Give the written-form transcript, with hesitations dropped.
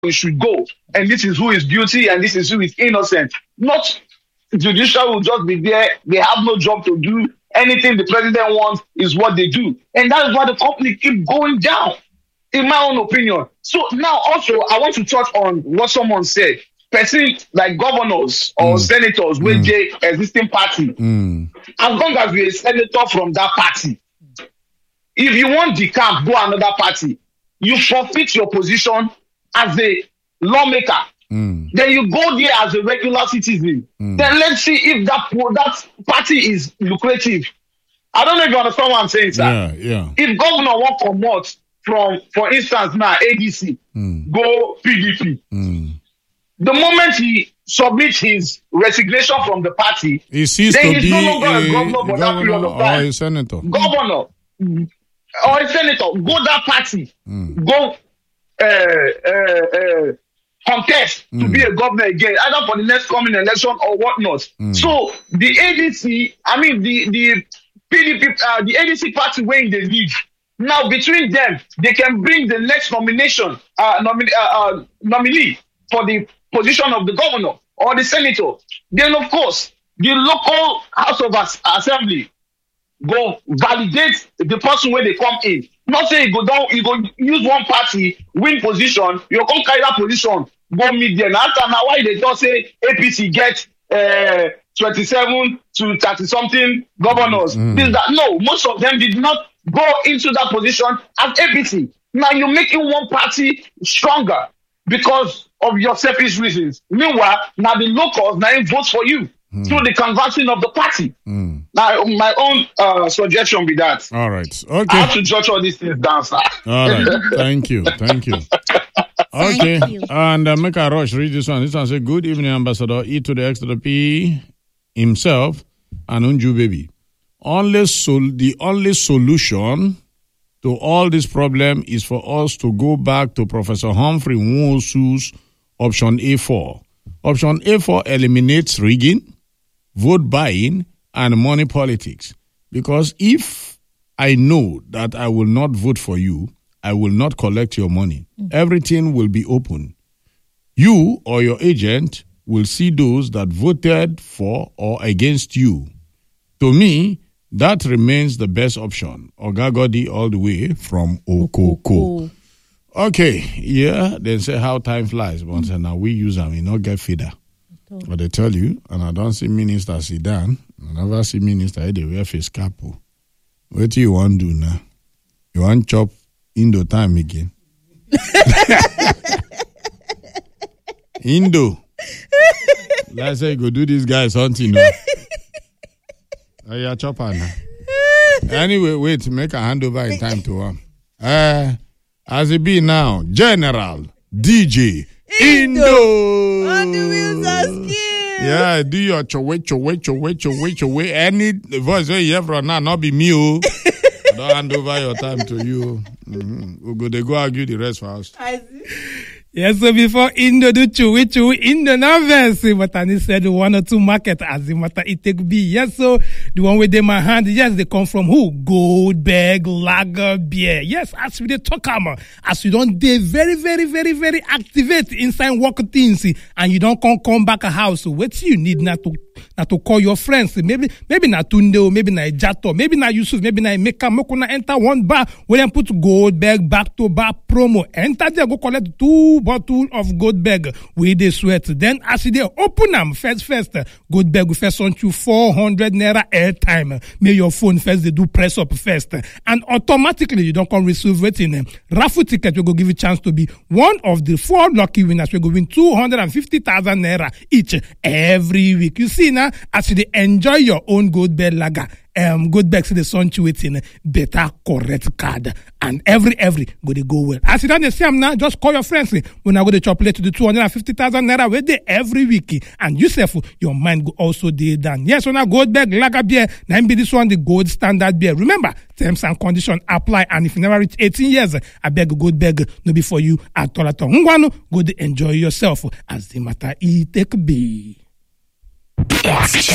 he should go, and this is who is guilty and this is who is innocent. Not judicial will just be there. They have no job to do. Anything the president wants is what they do. And that is why the company keep going down, in my own opinion. So now also, I want to touch on what someone said. Person like governors or senators with the existing party, as long as you're a senator from that party, if you want the camp, go another party. You forfeit your position as a lawmaker. Then you go there as a regular citizen. Then let's see if that party is lucrative. I don't know if you understand what I'm saying, sir. Yeah. If governor want to promote from, for instance, now ADC, go PDP. The moment he submits his resignation from the party, he ceased then to he's be no longer a governor for that period of time. Or a senator. Governor or a senator, go that party, go contest to be a governor again, either for the next coming election or whatnot. So the ADC, I mean the PDP, the ADC party where they live. Now between them, they can bring the next nominee for the position of the governor or the senator. Then of course, the local House of Assembly go validate the person where they come in. Not say you go down, you go use one party, win position, you come carry that position, go meet them. After now, why they just say APC get 27 to 30 something governors? No, most of them did not go into that position as APC. Now you're making one party stronger because of your selfish reasons. Meanwhile, now the locals now vote for you through the canvassing of the party. Now, my own suggestion be that. All right. Okay. I have to judge all these things down, sir. All right. Thank you. Okay. And make a rush. Read this one. This one says, good evening, Ambassador E to the X to the P himself and Unju baby. The only solution to all this problem is for us to go back to Professor Humphrey Nwosu's option A4. Option A4 eliminates rigging, vote buying, and money politics. Because if I know that I will not vote for you, I will not collect your money. Everything will be open. You or your agent will see those that voted for or against you. To me, that remains the best option. Ogagodi all the way from Okoko. Okay, yeah, they say how time flies. But now we use them, we not get feeder. But they tell you, and I don't see Minister sit down. I never see Minister, they wear face cap. What do you want to do now? You want chop Indo time again? Indo. Let's say go do this guy something. Yeah, chopper now. Anyway, wait, make a handover in time to him. As it be now, General DJ Indo. On the wheels of skill. Yeah, do your chowe. Any voice where you have from now, not be me. Oh. Don't hand over your time to you. They go argue the rest for us. I see. Yes, so before Indo do chewy, Indo now verse, but I said 1 or 2 market as the matter it take be. Yes, so the one with them my hand, yes, they come from who? Goldberg Lager Beer. Yes, as we dey talk as you don't dey very activate inside work things, and you don't come back a house. What you need not to call your friends. Maybe na Tunde, maybe na Jato, maybe na Yusuf, maybe na Emeka. Mokuna enter one bar where them put Goldberg back to bar promo. Enter there, go collect 2 bottle of Goldberg with the sweat. Then as they open them first, Goldberg will first on you 400 naira airtime. May your phone first they do press up first, and automatically you don't come receive waiting. Raffle ticket will go give you chance to be one of the 4 lucky winners. We go win 250,000 naira each every week. You see now as you enjoy your own Goldberg lager. Goldberg see the sun waiting better correct card, and every go well. As you don't see them now, just call your friends when I go to chocolate to the 250,000 naira with the every week, and yourself your mind go also day done. Yes, on a Goldberg lager beer, now be this one the gold standard beer. Remember, terms and conditions apply, and if you never reach 18 years, I beg Goldberg no be for you at all. Go to enjoy yourself as the matter it take be.